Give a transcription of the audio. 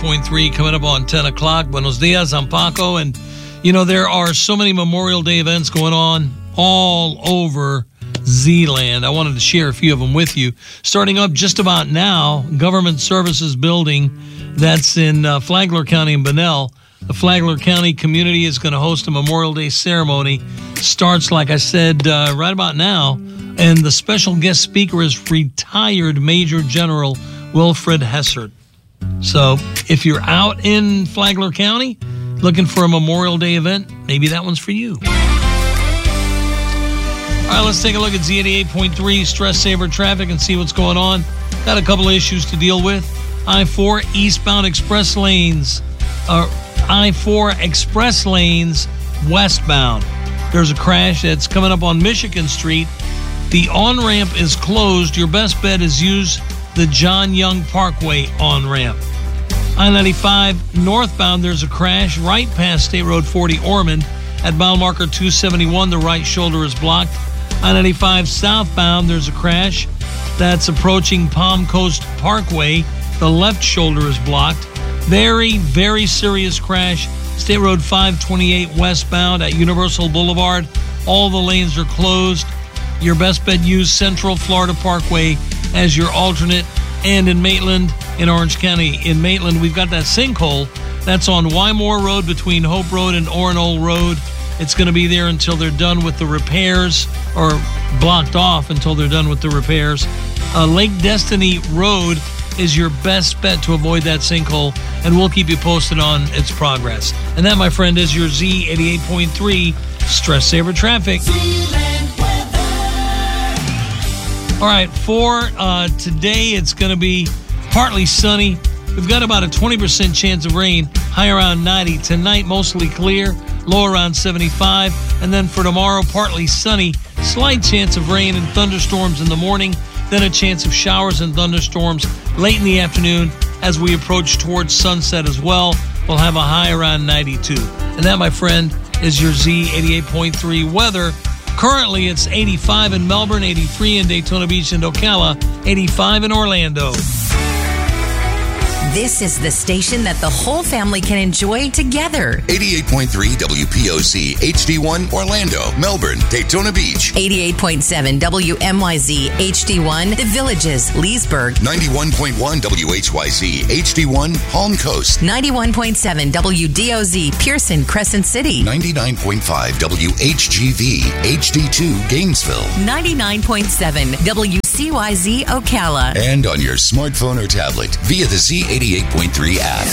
88.3 coming up on 10 o'clock. Buenos dias, I'm Paco. And, there are so many Memorial Day events going on all over Z-Land. I wanted to share a few of them with you. Starting up just about now, Government Services Building, that's in Flagler County in Bunnell. The Flagler County community is going to host a Memorial Day ceremony. Starts, like I said, right about now. And the special guest speaker is retired Major General Wilfred Hessert. So if you're out in Flagler County looking for a Memorial Day event, maybe that one's for you. All right, let's take a look at Z88.3 Stress Saver Traffic and see what's going on. Got a couple of issues to deal with. I-4 eastbound express lanes, I-4 express lanes westbound. There's a crash that's coming up on Michigan Street. The on-ramp is closed. Your best bet is use the John Young Parkway on-ramp. I-95 northbound, there's a crash right past State Road 40 Ormond. At mile marker 271, the right shoulder is blocked. I-95 southbound, there's a crash that's approaching Palm Coast Parkway. The left shoulder is blocked. Very, very serious crash. State Road 528 westbound at Universal Boulevard. All the lanes are closed. Your best bet, use Central Florida Parkway as your alternate. And in Maitland, in Orange County, in Maitland, we've got that sinkhole. That's on Wymore Road between Hope Road and Oronold Road. It's going to be there until they're done with the repairs, or blocked off until they're done with the repairs. Lake Destiny Road is your best bet to avoid that sinkhole, and we'll keep you posted on its progress. And that, my friend, is your Z88.3 Stress Saver Traffic. All right, for today, it's going to be partly sunny. We've got about a 20% chance of rain, high around 90. Tonight, mostly clear, low around 75. And then for tomorrow, partly sunny, slight chance of rain and thunderstorms in the morning, then a chance of showers and thunderstorms late in the afternoon as we approach towards sunset as well. We'll have a high around 92. And that, my friend, is your Z88.3 weather. Currently, it's 85 in Melbourne, 83 in Daytona Beach and Ocala, 85 in Orlando. This is the station that the whole family can enjoy together. 88.3 WPOC HD1 Orlando, Melbourne, Daytona Beach. 88.7 WMYZ HD1 The Villages, Leesburg. 91.1 WHYZ HD1 Palm Coast. 91.7 WDOZ Pearson, Crescent City. 99.5 WHGV HD2 Gainesville. 99.7 WCYZ Ocala. And on your smartphone or tablet via the Z88.3 app.